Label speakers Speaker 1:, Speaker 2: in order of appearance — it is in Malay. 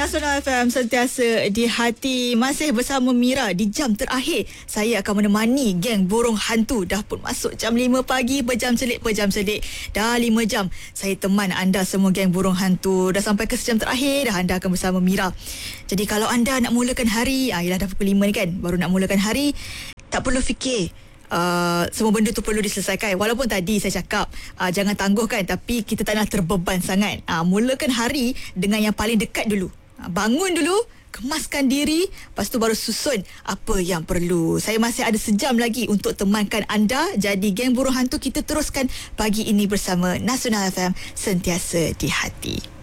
Speaker 1: Nasional FM sentiasa di hati. Masih bersama Mira di jam terakhir. Saya akan menemani geng burung hantu. Dah pun masuk jam 5 pagi. Berjam selik. Dah 5 jam saya teman anda semua geng burung hantu. Dah sampai ke sejam terakhir dah anda akan bersama Mira. Jadi kalau anda nak mulakan hari, yelah dah pukul 5 ni kan, baru nak mulakan hari, tak perlu fikir semua benda tu perlu diselesaikan. Walaupun tadi saya cakap jangan tangguhkan, tapi kita tak nak terbeban sangat. Mulakan hari dengan yang paling dekat dulu. Bangun dulu, kemaskan diri, lepas tu baru susun apa yang perlu. Saya masih ada sejam lagi untuk temankan anda. Jadi geng burung hantu, kita teruskan pagi ini bersama Nasional FM, sentiasa di hati.